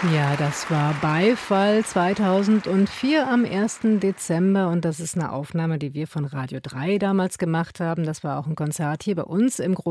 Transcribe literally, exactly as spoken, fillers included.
Ja, das war Beifall zweitausendvier am ersten Dezember und das ist eine Aufnahme, die wir von Radio drei damals gemacht haben. Das war auch ein Konzert hier bei uns im